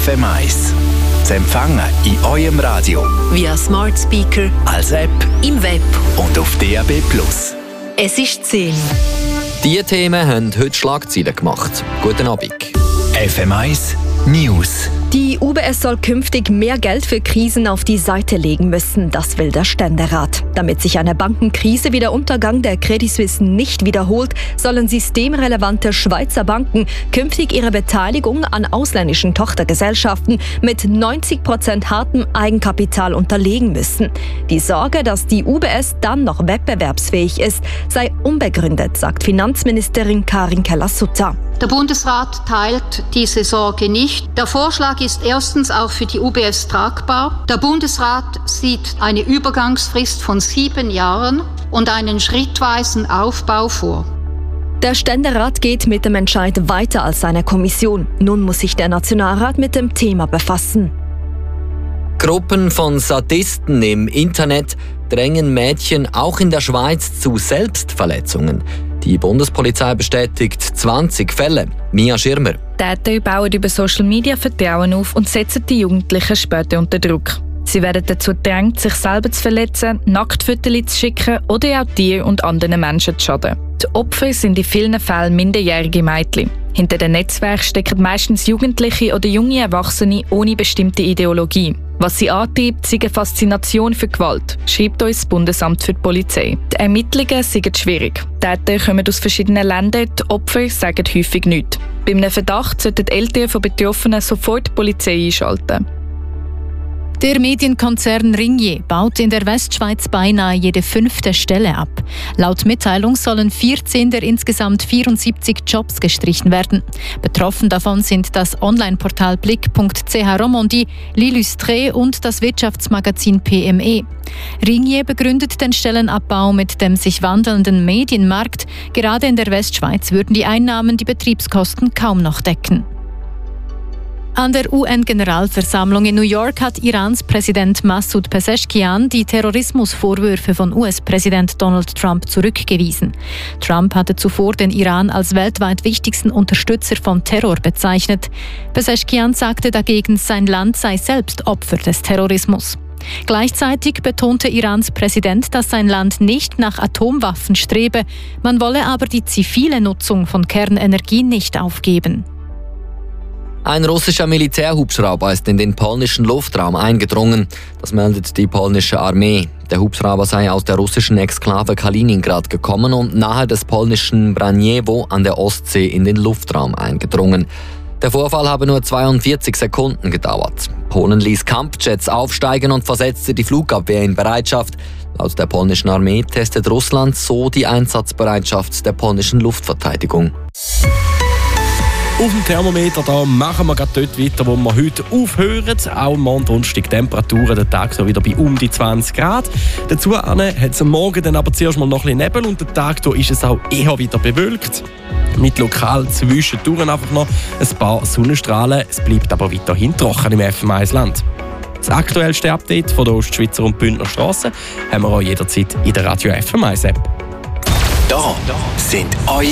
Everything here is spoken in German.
FM1. Zu empfangen in eurem Radio, via Smart Speaker, als App im Web und auf DAB+. Es ist 10. Diese Themen haben heute Schlagzeilen gemacht. Guten Abend. FM1 News. Die UBS soll künftig mehr Geld für Krisen auf die Seite legen müssen, das will der Ständerat. Damit sich eine Bankenkrise wie der Untergang der Credit Suisse nicht wiederholt, sollen systemrelevante Schweizer Banken künftig ihre Beteiligung an ausländischen Tochtergesellschaften mit 90% hartem Eigenkapital unterlegen müssen. Die Sorge, dass die UBS dann noch wettbewerbsfähig ist, sei unbegründet, sagt Finanzministerin Karin Keller-Sutter. Der Bundesrat teilt diese Sorge nicht. Der Vorschlag ist erstens auch für die UBS tragbar. Der Bundesrat sieht eine Übergangsfrist von 7 Jahren und einen schrittweisen Aufbau vor. Der Ständerat geht mit dem Entscheid weiter als seine Kommission. Nun muss sich der Nationalrat mit dem Thema befassen. Gruppen von Sadisten im Internet drängen Mädchen auch in der Schweiz zu Selbstverletzungen. Die Bundespolizei bestätigt 20 Fälle. Mia Schirmer. Täter bauen über Social Media Vertrauen auf und setzen die Jugendlichen später unter Druck. Sie werden dazu gedrängt, sich selber zu verletzen, Nacktfotos zu schicken oder auch Tieren und anderen Menschen zu schaden. Die Opfer sind in vielen Fällen minderjährige Mädchen. Hinter dem Netzwerk stecken meistens Jugendliche oder junge Erwachsene ohne bestimmte Ideologie. Was sie antreibt, sei eine Faszination für Gewalt, schreibt uns das Bundesamt für die Polizei. Die Ermittlungen sind schwierig. Die Täter kommen aus verschiedenen Ländern, die Opfer sagen häufig nichts. Bei einem Verdacht sollten die Eltern von Betroffenen sofort die Polizei einschalten. Der Medienkonzern Ringier baut in der Westschweiz beinahe jede 5. Stelle ab. Laut Mitteilung sollen 14 der insgesamt 74 Jobs gestrichen werden. Betroffen davon sind das Online-Portal blick.ch Romandie, L'Illustré und das Wirtschaftsmagazin PME. Ringier begründet den Stellenabbau mit dem sich wandelnden Medienmarkt. Gerade in der Westschweiz würden die Einnahmen die Betriebskosten kaum noch decken. An der UN-Generalversammlung in New York hat Irans Präsident Massoud Pezeshkian die Terrorismusvorwürfe von US-Präsident Donald Trump zurückgewiesen. Trump hatte zuvor den Iran als weltweit wichtigsten Unterstützer von Terror bezeichnet. Pezeshkian sagte dagegen, sein Land sei selbst Opfer des Terrorismus. Gleichzeitig betonte Irans Präsident, dass sein Land nicht nach Atomwaffen strebe, man wolle aber die zivile Nutzung von Kernenergie nicht aufgeben. Ein russischer Militärhubschrauber ist in den polnischen Luftraum eingedrungen. Das meldet die polnische Armee. Der Hubschrauber sei aus der russischen Exklave Kaliningrad gekommen und nahe des polnischen Braniewo an der Ostsee in den Luftraum eingedrungen. Der Vorfall habe nur 42 Sekunden gedauert. Polen ließ Kampfjets aufsteigen und versetzte die Flugabwehr in Bereitschaft. Laut der polnischen Armee testet Russland so die Einsatzbereitschaft der polnischen Luftverteidigung. Auf dem Thermometer da machen wir gerade dort weiter, wo wir heute aufhören. Auch morgen Donnerstag Temperaturen, der Tag so wieder bei um die 20 Grad. Dazu hat es am Morgen dann aber zuerst mal noch ein bisschen Nebel und der Tag da ist es auch eher wieder bewölkt. Mit lokal zwischendurch einfach noch ein paar Sonnenstrahlen. Es bleibt aber weiterhin trocken im FM1-Land. Das aktuellste Update von der Ostschweizer und Bündner Strasse haben wir auch jederzeit in der Radio FM1-App. Da sind eure